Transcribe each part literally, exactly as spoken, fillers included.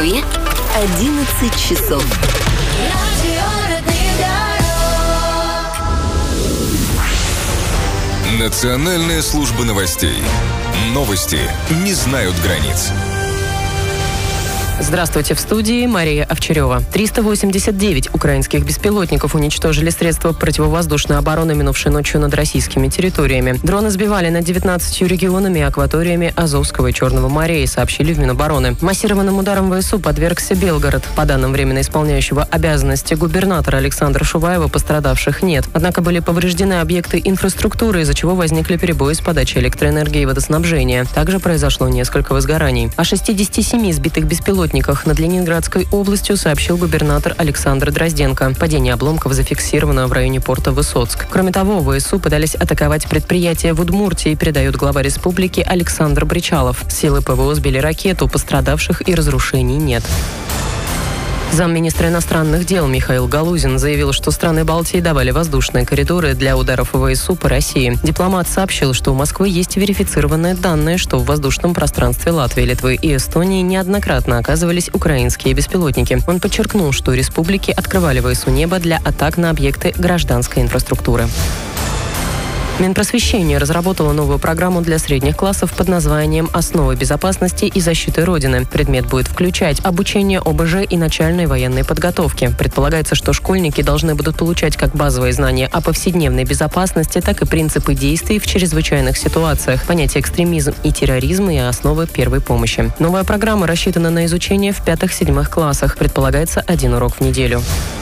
Москве одиннадцать часов. Национальная служба новостей. Новости не знают границ. Здравствуйте, в студии Мария Овчарева. триста восемьдесят девять украинских беспилотников уничтожили средства противовоздушной обороны минувшей ночью над российскими территориями. Дроны сбивали над девятнадцатью регионами и акваториями Азовского и Черного морей, сообщили в Минобороны. Массированным ударом ВСУ подвергся Белгород. По данным временно исполняющего обязанности губернатора Александра Шуваева, пострадавших нет. Однако были повреждены объекты инфраструктуры, из-за чего возникли перебои с подачей электроэнергии и водоснабжения. Также произошло несколько возгораний. О шестидесяти семи сбитых беспилотниках над Ленинградской областью сообщил губернатор Александр Дрозденко. Падение обломков зафиксировано в районе порта Высоцк. Кроме того, ВСУ пытались атаковать предприятие в Удмуртии, передает глава республики Александр Бричалов. Силы ПВО сбили ракету, пострадавших и разрушений нет. Замминистра иностранных дел Михаил Галузин заявил, что страны Балтии давали воздушные коридоры для ударов ВСУ по России. Дипломат сообщил, что у Москвы есть верифицированные данные, что в воздушном пространстве Латвии, Литвы и Эстонии неоднократно оказывались украинские беспилотники. Он подчеркнул, что республики открывали ВСУ небо для атак на объекты гражданской инфраструктуры. Минпросвещение разработало новую программу для средних классов под названием «Основы безопасности и защиты Родины». Предмет будет включать обучение ОБЖ и начальной военной подготовки. Предполагается, что школьники должны будут получать как базовые знания о повседневной безопасности, так и принципы действий в чрезвычайных ситуациях, понятия экстремизм и терроризм и основы первой помощи. Новая программа рассчитана на изучение в пятых-седьмых классах. Предполагается один урок в неделю.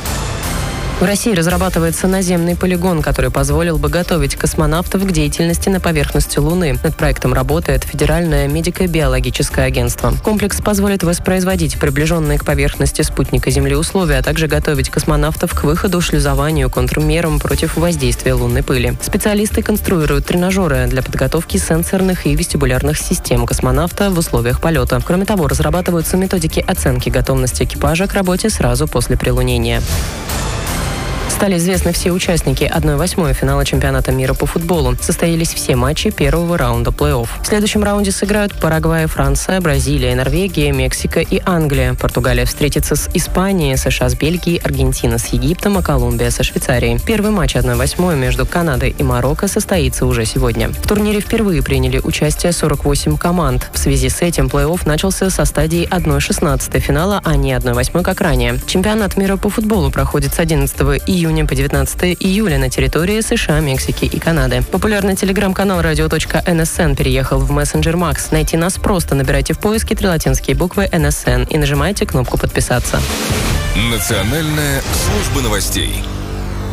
В России разрабатывается наземный полигон, который позволил бы готовить космонавтов к деятельности на поверхности Луны. Над проектом работает Федеральное медико-биологическое агентство. Комплекс позволит воспроизводить приближенные к поверхности спутника Земли условия, а также готовить космонавтов к выходу, шлюзованию, контрмерам против воздействия лунной пыли. Специалисты конструируют тренажеры для подготовки сенсорных и вестибулярных систем космонавта в условиях полета. Кроме того, разрабатываются методики оценки готовности экипажа к работе сразу после прилунения. Стали известны все участники одной восьмой финала чемпионата мира по футболу. Состоялись все матчи первого раунда плей-офф. В следующем раунде сыграют Парагвай, Франция, Бразилия, Норвегия, Мексика и Англия. Португалия встретится с Испанией, США с Бельгией, Аргентина с Египтом, а Колумбия со Швейцарией. Первый матч одной восьмой между Канадой и Марокко состоится уже сегодня. В турнире впервые приняли участие сорок восемь команд. В связи с этим плей-офф начался со стадии одной шестнадцатой финала, а не одной восьмой, как ранее. Чемпионат мира по футболу проходит с одиннадцатого июня по девятнадцатое июля на территории США, Мексики и Канады. Популярный телеграм-канал радио точка эн эс эн переехал в мессенджер Макс. Найти нас просто. Набирайте в поиске три латинские буквы эн эс эн и нажимайте кнопку «Подписаться». Национальная служба новостей.